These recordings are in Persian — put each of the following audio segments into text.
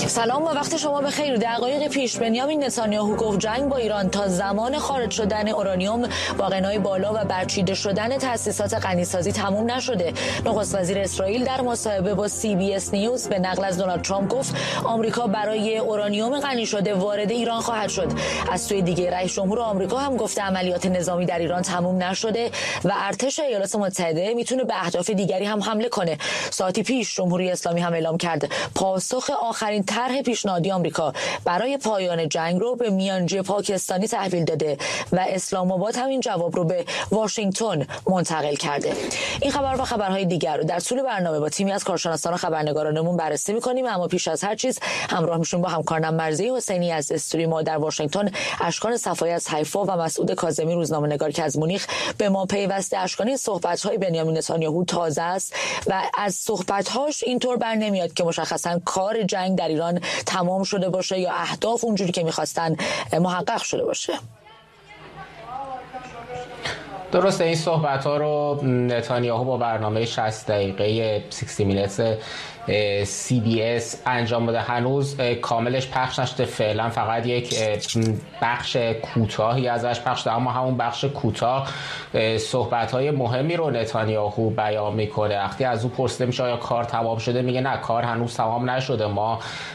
سلام و وقت شما بخیر. دقایق پیش بنیامین نتانیاهو گفت جنگ با ایران تا زمان خارج شدن اورانیوم با غنای بالا و برچیده شدن تأسیسات غنیسازی تموم نشده. نخست وزیر اسرائیل در مصاحبه با CBS نیوز به نقل از دونالد ترامپ گفت آمریکا برای اورانیوم غنی شده وارد ایران خواهد شد. از سوی دیگه رئیس جمهور آمریکا هم گفته عملیات نظامی در ایران تموم نشده و ارتش ایالات متحده میتونه به اهداف دیگری هم حمله کنه. ساعتی پیش جمهوری اسلامی هم اعلام کرد پاسخ آخرین طرح پیشنهادی آمریکا برای پایان جنگ رو به میانجی پاکستانی تحویل داده و اسلام آباد هم این جواب رو به واشنگتن منتقل کرده. این خبر و خبرهای دیگر رو در طول برنامه با تیمی از کارشناسان و خبرنگارانمون بررسی می‌کنیم، اما پیش از هر چیز همراه میشون با همکارم مرضی حسینی از استودیوی ما در واشنگتن، اشکان صفایی از حیفا و مسعود کاظمی روزنامه‌نگار که از مونیخ به ما پیوسته. اشکانی، صحبت‌های بنیامین نتانیاهو تازه است و از صحبت‌هاش اینطور برنمیاد که مشخصاً کار جنگ در ایران تمام شده باشه یا اهداف اونجوری که میخواستن محقق شده باشه. درسته، این صحبت ها رو نتانیاهو با برنامه 60 دقیقه 60 Minutes CBS انجام بده. هنوز کاملش پخش نشده، فعلا فقط یک بخش کوتاهی ازش پخش شده، اما همون بخش کوتاه صحبت های مهمی رو نتانیاهو بیان میکنه. وقتی از او پرسیده میشه آیا کار تمام شده، میگه نه، کار هنوز تمام نشده. ما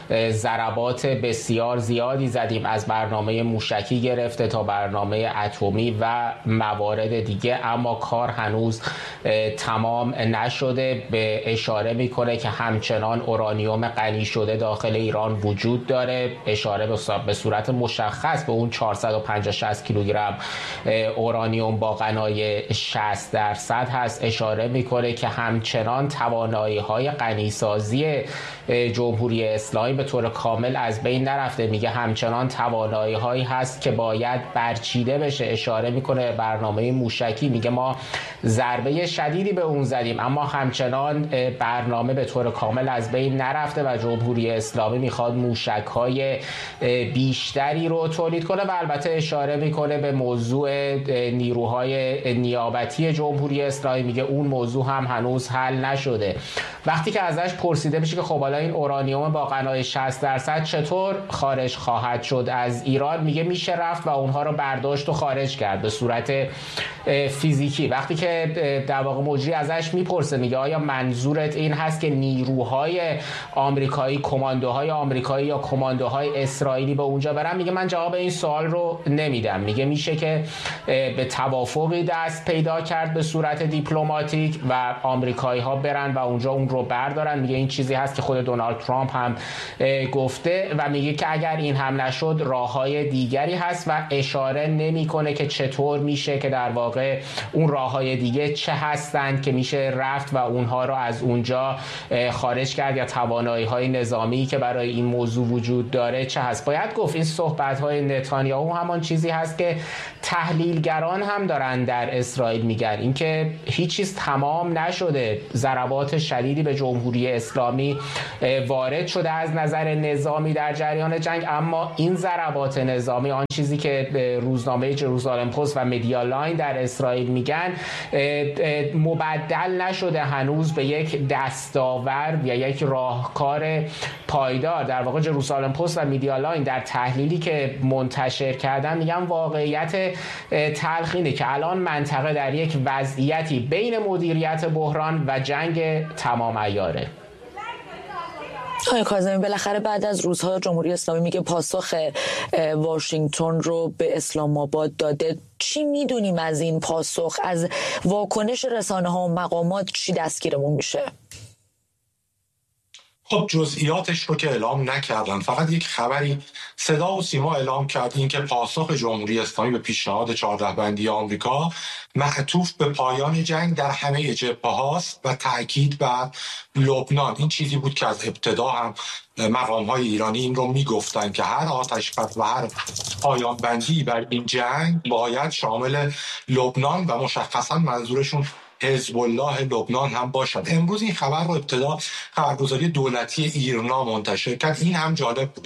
ضربات بسیار زیادی زدیم، از برنامه موشکی گرفته تا برنامه اتمی و موارد دیگه، اما کار هنوز تمام نشده. به اشاره میکنه که همچنان اورانیوم غنی شده داخل ایران وجود داره، اشاره به صورت مشخص به اون 450-60 کیلوگرم اورانیوم با غنای 60% هست. اشاره میکنه که همچنان توانایی‌های غنیسازی جمهوری اسلامی به طور کامل از بین نرفته. میگه همچنان توانایی‌هایی هست که باید برچیده بشه. اشاره میکنه برنامه موشکی، میگه ما ضربه شدیدی به اون زدیم اما همچنان برنامه به طور کامل از بین نرفته و جمهوری اسلامی میخواد موشک‌های بیشتری رو تولید کنه. و البته اشاره میکنه به موضوع نیروهای نیابتی جمهوری اسلامی، میگه اون موضوع هم هنوز حل نشده. وقتی که ازش پرسیده میشه که خب حالا این اورانیوم با غنای 60% چطور خارج خواهد شد از ایران، میگه میشه رفت و اونها رو برداشت و خارج کرد به صورت فیزیکی. وقتی که در واقع مجری ازش میپرسه، میگه آیا منظورت این هست که نیروهای آمریکایی، کماندوهای آمریکایی یا کماندوهای اسرائیلی به اونجا برن؟ میگه من جواب این سوال رو نمیدم. میگه میشه که به توافقی دست پیدا کرد به صورت دیپلماتیک و آمریکایی ها برن و اونجا اون رو بردارن. میگه این چیزی هست که خود دونالد ترامپ هم گفته و میگه که اگر این هم نشد راههای دیگری هست و اشاره نمیکنه که چطور میشه که در واقع اون راههای دیگه چه هستند که میشه رفت و اونها رو از اونجا خارج کرد، یا توانایی‌های نظامی که برای این موضوع وجود داره چه هست. باید گفت این صحبت‌های نتانیاهو همان چیزی هست که تحلیلگران هم دارن در اسرائیل میگن، اینکه هیچ چیز تمام نشده. ضربات شدیدی به جمهوری اسلامی وارد شده از نظر نظامی در جریان جنگ، اما این ضربات نظامی، آن چیزی که روزنامه جروزالم پست و مدیالاین در اسرائیل میگن، مبدل نشده هنوز به یک دستاورد یا یک راهکار پایدار. در واقع جروزالم پست و مدیالاین در تحلیلی که منتشر کردن میگن واقعیت تلخ اینه که الان منطقه در یک وضعیتی بین مدیریت بحران و جنگ تمام عیاره. آقای کاظمی، بالاخره بعد از روزها جمهوری اسلامی میگه پاسخ واشنگتن رو به اسلام آباد داده. چی میدونیم از این پاسخ؟ از واکنش رسانه ها و مقامات چی دستگیرمون میشه؟ خب جزئیاتش رو که اعلام نکردن، فقط یک خبری صدا و سیما اعلام کرد، این که پاسخ جمهوری اسلامی به پیشنهاد 14 بندی آمریکا معطوف به پایان جنگ در همه جبهه هاست و تاکید بر لبنان. این چیزی بود که از ابتدا هم مقام‌های ایرانی این رو میگفتن که هر آتش‌بس و هر پایان بندی بر این جنگ باید شامل لبنان و مشخصا منظورشون حزب الله لبنان هم باشد. امروز این خبر رو ابتدا خبرگزاری دولتی ایرنا منتشر کرد. این هم جالب بود،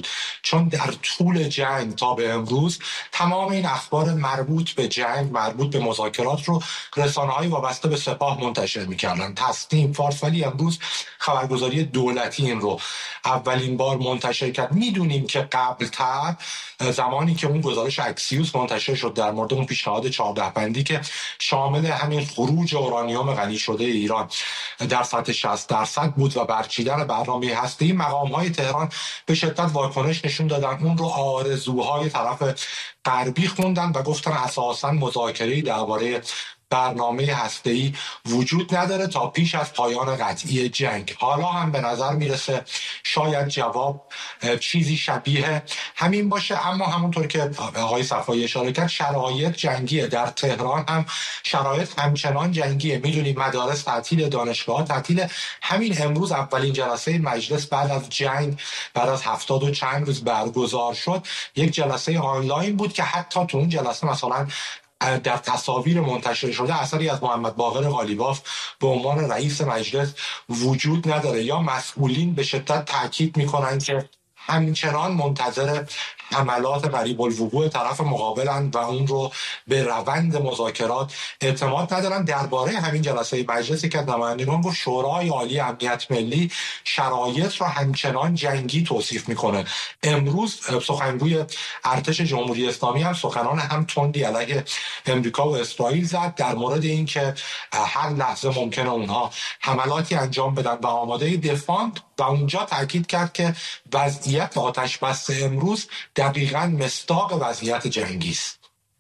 چون در طول جنگ تا به امروز تمام این اخبار مربوط به جنگ، مربوط به مذاکرات رو رسانه‌های وابسته به سپاه منتشر می‌کردن. تصنیم فارس ولی امروز خبرگزاری دولتی این رو اولین بار منتشر کرد. میدونیم که قبل‌تر زمانی که اون گزارش اکسیوس منتشر شد در مورد اون پیشنهاد 14 بندی که شامل همین خروج اورانیوم غنی شده ایران در سطح 60% بود و برچیدن برنامه هسته‌ای، مقام‌های تهران به شدت واکنش نشون دادن، اون رو آرزوهای طرف غربی خوندن و گفتن اساساً مذاکره‌ای درباره برنامه هسته‌ای وجود نداره تا پیش از پایان قطعی جنگ. حالا هم به نظر میرسه شاید جواب چیزی شبیه همین باشه، اما همونطور که آقای صفایی اشاره کرد شرایط جنگیه. در تهران هم شرایط همچنان جنگیه. میدونید مدارس تعطیل، دانشگاه تعطیل. همین امروز اولین جلسه مجلس بعد از جنگ، بعد از 70 و چند روز برگزار شد، یک جلسه آنلاین بود که حتی تو اون جلسه مثلا در تصاویر منتشر شده اثری از محمد باقر قالیباف به عنوان رئیس مجلس وجود نداره. یا مسئولین به شدت تاکید میکنن که همچنان منتظر حملات قریب الوقوع طرف مقابلند و اون رو به روند مذاکرات اعتماد ندارن. درباره همین جلسه مجلسی که نمایندگان گفت شورای عالی امنیت ملی شرایط رو همچنان جنگی توصیف میکنه. امروز سخنگوی ارتش جمهوری اسلامی هم سخنان هم تندی علیه امریکا و اسرائیل زد در مورد این که هر لحظه ممکنه اونها حملاتی انجام بدن و آماده دفاع، و اونجا تاکید کرد که وضعیت آتش بس امروز دقیقاً مصداق وضعیت جنگی است.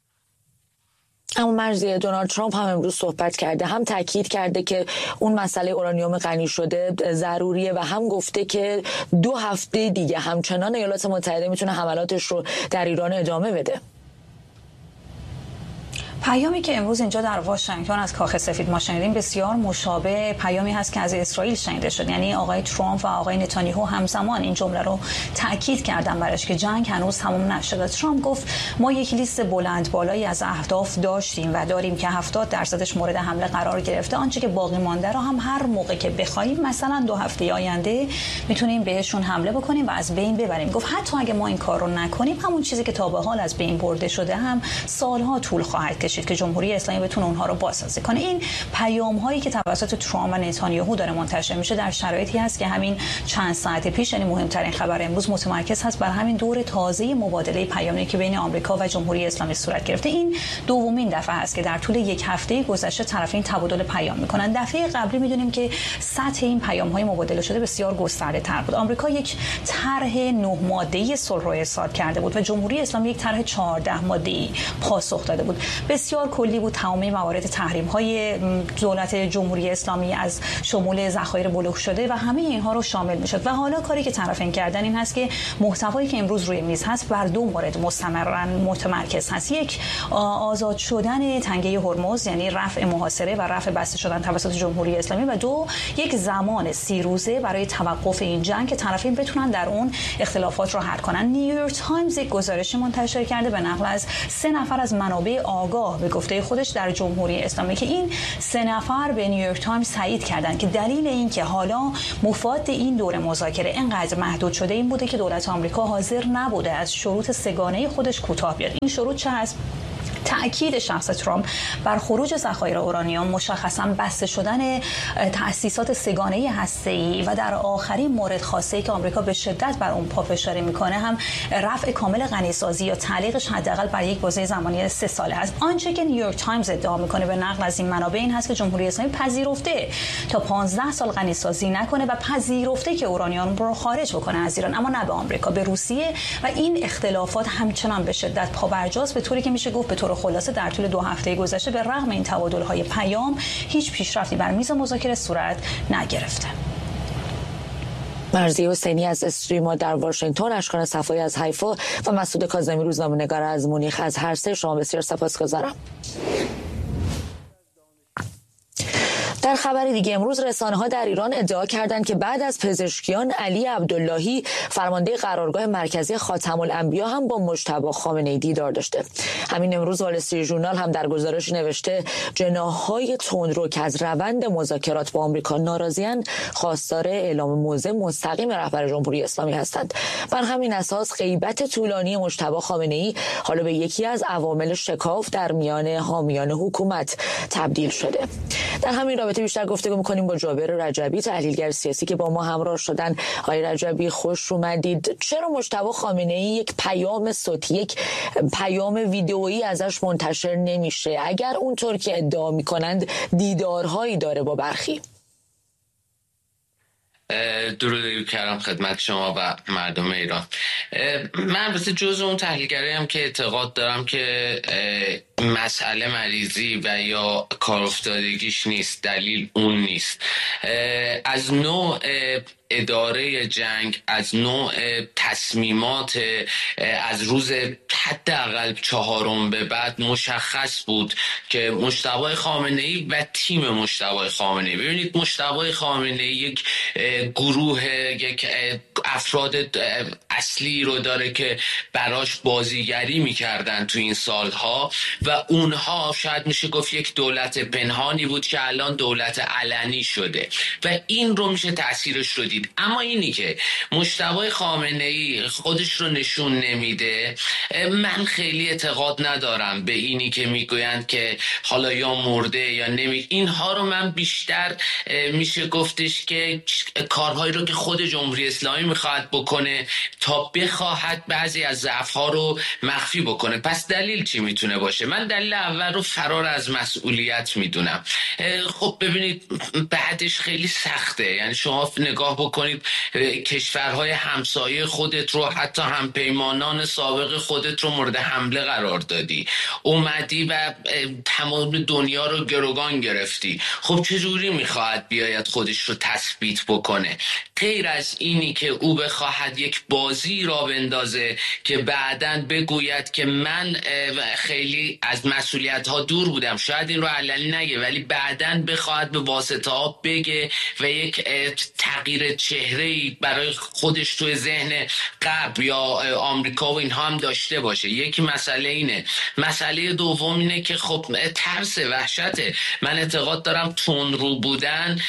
اما مرزی دونالد ترامپ هم امروز صحبت کرده، هم تاکید کرده که اون مسئله اورانیوم غنی شده ضروریه و هم گفته که 2 هفته دیگه همچنان ایالات متحده میتونه حملاتش رو در ایران ادامه بده. پیامی که امروز اینجا در واشنگتن از کاخ سفید ما شنیدیم بسیار مشابه پیامی هست که از اسرائیل شنیده شد. یعنی آقای ترامپ و آقای نتانیاهو همزمان این جمله رو تاکید کردن برش که جنگ هنوز تمام نشده. ترامپ گفت ما یک لیست بلند بالایی از اهداف داشتیم و داریم که 70% مورد حمله قرار گرفته. آنچه که باقی مانده رو هم هر موقع که بخوایم، مثلا 2 هفته آینده، میتونیم بهشون حمله بکنیم و از بین ببریم. گفت حتی اگه ما این کار رو نکنیم، همون چیزی که تا به حال از بین برده شده هم سالها طول خواهد کشید که جمهوری اسلامی بتونه اونها رو بازسازی کنه. این پیام هایی که توسط ترامپ و نتانیاهو داره منتشر میشه در شرایطی هست که همین چند ساعت پیش، یعنی مهمترین خبر امروز، متمرکز هست بر همین دور تازه مبادله پیامی که بین آمریکا و جمهوری اسلامی صورت گرفته. این دومین دفعه است که در طول یک هفته گذشته طرفین تبادل پیام میکنن. دفعه قبلی میدونیم که سطح این پیام های مبادله شده بسیار گسترده تر بود. آمریکا یک طرح 9 ماده‌ای صلح رو ارسال کرده بود و جمهوری اسلامی یک طرح 14 ماده‌ای پاسخ داده بود. بسیار کلی بود. تمامی موارد تحریم‌های دولت جمهوری اسلامی از شمول ذخایر بلوک شده و همه اینها رو شامل می‌شد. و حالا کاری که طرفین کردن این هست که محتوایی که امروز روی میز هست بر 2 مورد مستمراً متمرکز هست. یک، آزاد شدن تنگه هرمز، یعنی رفع محاصره و رفع بسته شدن توسط جمهوری اسلامی، و 2، یک زمان 30 روزه برای توقف این جنگ که طرفین بتونن در اون اختلافات رو حل کنن. نیویورک تایمز یک گزارشی منتشر کرده به نقل از 3 نفر از منابع آگاه به گفته خودش در جمهوری اسلامی که این 3 نفر به نیویورک تایمز تایید کردند که دلیل این که حالا مفاد این دور مذاکره اینقدر محدود شده این بوده که دولت آمریکا حاضر نبوده از شروط 3گانه خودش کوتاه بیاد. این شروط چه هست؟ تأکید شخص ترامپ بر خروج ذخایر اورانیوم، مشخصاً بسته شدن تأسیسات 3گانه هسته‌ای و در آخرین مورد خاصه‌ای که آمریکا به شدت بر اون پافشاری میکنه هم رفع کامل غنیسازی یا تعلیقش حداقل بر یک بازه زمانی 3 ساله است. آنچه که نیویورک تایمز ادعا میکنه به نقل از این منابع این هست که جمهوری اسلامی پذیرفته تا 15 سال غنیسازی نکنه و پذیرفته که اورانیوم رو خارج بکنه از ایران، اما نه به آمریکا، به روسیه. و این اختلافات همچنان به شدت پابرجاست، به طوری که میشه گفت به طور خلاصه در طول 2 هفته گذشته به رغم این تبادل‌های پیام هیچ پیشرفتی بر میز مذاکره صورت نگرفته. مرزی حسینی از استریما در واشنگتن، اشکان صفایی از حیفا و مسعود کاظمی روزنامه‌نگار از مونیخ، از هر سه شما بسیار سپاسگزارم. در خبر دیگه، امروز رسانه‌ها در ایران ادعا کردند که بعد از پزشکیان علی عبداللهی فرمانده قرارگاه مرکزی خاتم الانبیا هم با مجتبی خامنه‌ای دیدار داشته. همین امروز وال استریت ژورنال هم در گزارش نوشته جناح‌های تندرو که از روند مذاکرات با آمریکا ناراضی‌اند خواستار اعلام موضع مستقیم رهبر جمهوری اسلامی هستند. بر همین اساس غیبت طولانی مجتبی خامنه‌ای حالا به یکی از عوامل شکاف در میان حامیان حکومت تبدیل شده. در همین رابطه بیشتر گفتگو می‌کنیم با جابر رجبی، تحلیلگر سیاسی که با ما همراه شدن. آقای رجبی خوش اومدید. چرا مجتبی خامنه‌ای یک پیام صوتی، یک پیام ویدئویی ازش منتشر نمیشه اگر اونطور که ادعا می‌کنند دیدارهایی داره با برخی؟ درود کردم خدمت شما و مردم ایران. من واسه جزء اون تحلیلگرایی که اعتقاد دارم که مسئله مریضی و یا کار افتادگیش نیست، دلیل اون نیست. از نوع اداره جنگ، از نوع تصمیمات از روز حداقل 4 به بعد مشخص بود که مجتبی خامنه‌ای و تیم مجتبی خامنه‌ای، ببینید مجتبی خامنه‌ای یک گروه، یک افراد اصلی رو داره که براش بازیگری میکردن تو این سالها و اونها شاید میشه گفت یک دولت پنهانی بود که الان دولت علنی شده و این رو میشه تأثیرش رو دید. اما اینی که مجتبی خامنه‌ای خودش رو نشون نمیده، من خیلی اعتقاد ندارم به اینی که میگویند که حالا یا مرده یا نمی. اینها رو من بیشتر میشه گفتش که کارهایی رو که خود جمهوری اسلامی میخواد بکنه تا بخواهد بعضی از ضعف‌ها رو مخفی بکنه. پس دلیل چی میتونه باشه؟ من دلیل اول رو فرار از مسئولیت میدونم. خب ببینید بعدش خیلی سخته، یعنی شما نگاه بکنید کشورهای همسایه خودت رو، حتی همپیمانان سابق خودت رو مورد حمله قرار دادی، اومدی و تمام دنیا رو گروگان گرفتی. خب چجوری میخواهد بیاید خودش رو تثبیت بکنه غیر از اینی که او بخواهد یک بازی را بندازه که بعداً بگوید که من خیلی از مسئولیت ها دور بودم؟ شاید این رو علنی نگه ولی بعداً بخواهد به واسطه ها بگه و یک تغییر چهره‌ای برای خودش توی ذهن غرب یا آمریکا و اینها هم داشته باشه. یکی مسئله اینه. مسئله دوم اینه که خب ترس، وحشته. من اعتقاد دارم تندرو بودن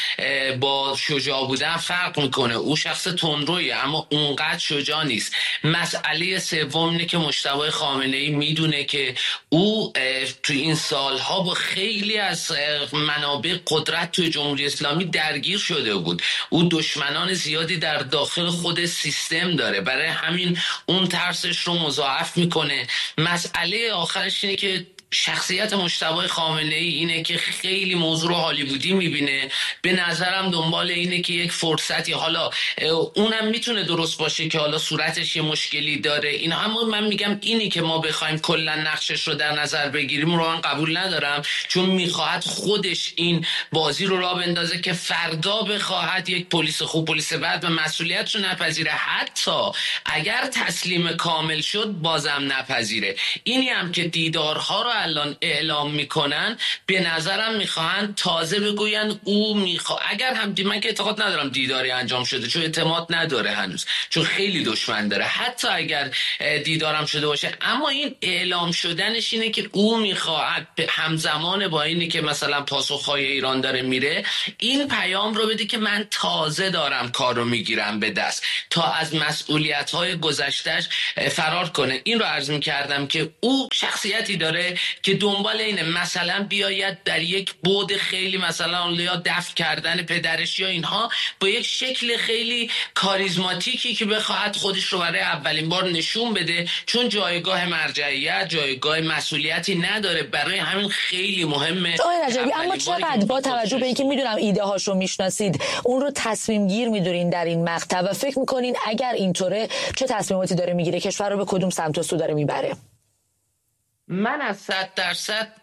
با شجاع بودن فرق میکنه. او شخص تندرویه اما اونقدر شجاع نیست. مسئله سوم اینه که مجتبی خامنه‌ای میدونه که او توی این سالها با خیلی از منابع قدرت توی جمهوری اسلامی درگیر شده بود. او دشمنان زیادی در داخل خود سیستم داره، برای همین اون ترسش رو مضاعف میکنه. مسئله آخرش اینه که شخصیت مجتبی خامنه‌ای اینه که خیلی موضوع رو هالیوودی میبینه. به نظرم دنبال اینه که یک فرصتی، حالا اونم میتونه درست باشه که حالا صورتش یه مشکلی داره این، اما من میگم اینی که ما بخوایم کلا نقشش رو در نظر بگیریم رو من قبول ندارم، چون میخواهد خودش این بازی رو راه بندازه که فردا بخواهد یک پلیس خوب، پلیس بد و مسئولیت رو نپذیره. حتی اگر تسلیم کامل شد بازم نپذیره. اینی هم که دیدارها رو الان اعلام میکنن به نظرم میخواهن تازه بگوین او اگر هم من که اعتقاد ندارم دیداری انجام شده، چون اعتماد نداره هنوز، چون خیلی دشمن داره. حتی اگر دیدارم شده باشه، اما این اعلام شدنش اینه که او میخواهد همزمان با اینی که مثلا پاسخهای ایران داره میره این پیام رو بده که من تازه دارم کار رو میگیرم به دست تا از مسئولیت‌های گذشتهش فرار کنه. این رو عرض میکردم که او شخصیتی داره که دنبال اینه مثلا بیاید در یک بعد خیلی مثلا یا دفع کردن پدرش یا اینها با یک شکل خیلی کاریزماتیکی که بخواهد خودش رو برای اولین بار نشون بده، چون جایگاه مرجعیت، جایگاه مسئولیتی نداره. برای همین خیلی مهمه. آقای رجبی اما چقدر با توجه به اینکه میدونم ایده هاشو میشناسید اون رو تصمیم گیر میدونین در این مقطع و فکر میکنین اگر اینطوره چه تصمیماتی داره میگیره، کشور رو به کدوم سمت و سو داره میبره؟ من از 100%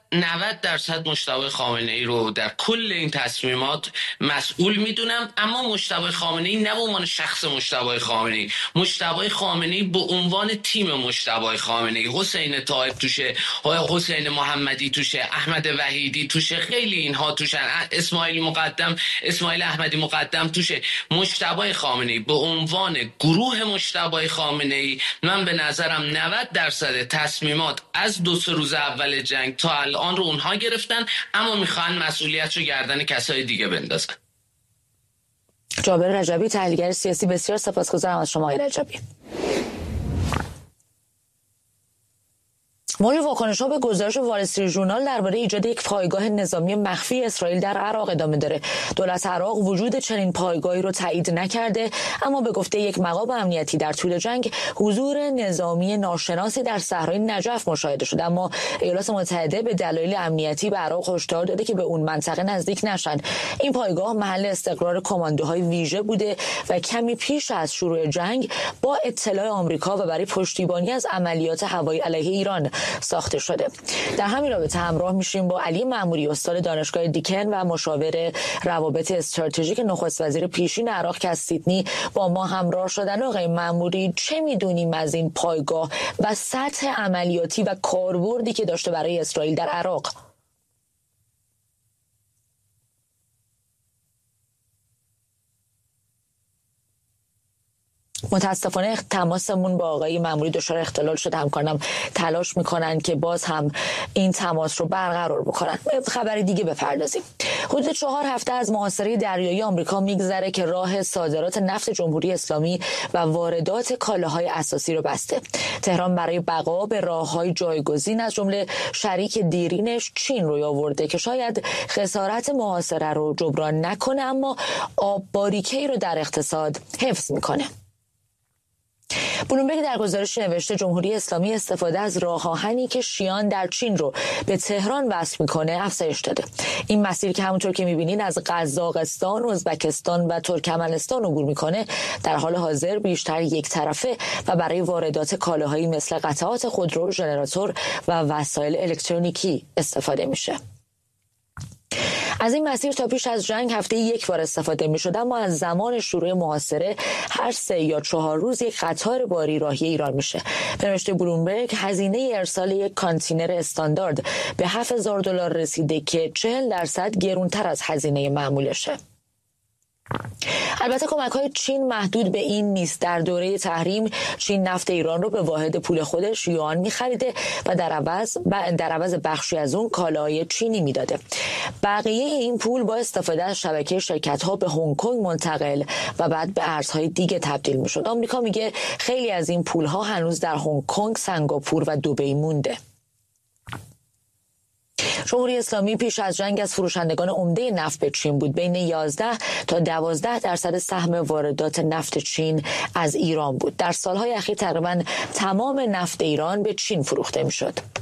90% مجتبی خامنه‌ای رو در کل این تصمیمات مسئول میدونم، اما مجتبی خامنه‌ای نه به عنوان شخص مجتبی خامنه‌ای، مجتبی خامنه‌ای به عنوان تیم مجتبی خامنه‌ای، حسین طاهر توشه، حسین محمدی توشه، احمد وحیدی توشه، خیلی اینها توشن، اسماعیل احمدی مقدم توشه. مجتبی خامنه‌ای به عنوان گروه مجتبی خامنه‌ای، من به نظرم 90% تصمیمات از 2-3 روز اول جنگ تا الان رو اونها گرفتن، اما میخوان مسئولیت رو گردن کسای دیگه بندازن. جابر رجبی، تحلیلگر سیاسی، بسیار سپاسگزارم از شما آقای رجبی. موج واکنش‌ها به گزارش وال استریت ژورنال درباره ایجاد یک پایگاه نظامی مخفی اسرائیل در عراق ادامه داره. دولت عراق وجود چنین پایگاهی رو تایید نکرده، اما به گفته یک مقام امنیتی در طول جنگ حضور نظامی ناشناسی در صحرای نجف مشاهده شده، اما ایالات متحده به دلایل امنیتی به عراق هشدار داده که به اون منطقه نزدیک نشن. این پایگاه محل استقرار کماندوهای ویژه بوده و کمی پیش از شروع جنگ با اطلاع آمریکا و برای پشتیبانی از عملیات هوایی علیه ایران ساخته شده. در همین رابطه همراه میشیم با علی مأموری، استاد دانشگاه دیکن و مشاور روابط استراتژیک نخست وزیر پیشین عراق که از سیدنی با ما همراه شدن. آقای مأموری، چه میدونیم از این پایگاه و سطح عملیاتی و کاربردی که داشته برای اسرائیل در عراق؟ متاسفانه تماسمون با آقای مأموری دچار اختلال شده. همکارانم تلاش میکنن که باز هم این تماس رو برقرار بکنن. خبری دیگه بپردازیم. حدود 4 هفته از محاصره دریایی آمریکا میگذره که راه صادرات نفت جمهوری اسلامی و واردات کالاهای اساسی رو بسته. تهران برای بقا به راههای جایگزین از جمله شریک دیرینش چین روی آورده که شاید خسارت محاصره رو جبران نکنه، اما آب باریکه‌ای رو در اقتصاد حفظ میکنه. بلومبرگ در گزارش نوشته جمهوری اسلامی استفاده از راه آهنی که شیان در چین رو به تهران وصل میکنه افزایش داده. این مسیر که همونطور که میبینین از قزاقستان، ازبکستان و ترکمنستان عبور میکنه در حال حاضر بیشتر یک طرفه و برای واردات کالاهایی مثل قطعات خودرو، ژنراتور و وسایل الکترونیکی استفاده میشه. از این مسیر تا پیش از جنگ هفته یک بار استفاده می شد، اما از زمان شروع محاصره هر 3 یا 4 روز یک قطار باری راهی ایران میشه. به نوشته بلومبرگ هزینه ارسال یک کانتینر استاندارد به $7,000 رسیده که 40% گرونتر از هزینه معمولشه. البته کمک‌های چین محدود به این نیست. در دوره تحریم چین نفت ایران رو به واحد پول خودش یوان می‌خریده و در عوض بخشی از اون کالای چینی میداده. بقیه این پول با استفاده از شبکه شرکت‌ها به هنگ کنگ منتقل و بعد به ارزهای دیگه تبدیل می‌شد. آمریکا میگه خیلی از این پول‌ها هنوز در هنگ کنگ، سنگاپور و دبی مونده. جمهوری اسلامی پیش از جنگ از فروشندگان عمده نفت به چین بود. بین 11 تا 12% سهم واردات نفت چین از ایران بود. در سالهای اخیر تقریبا تمام نفت ایران به چین فروخته میشد.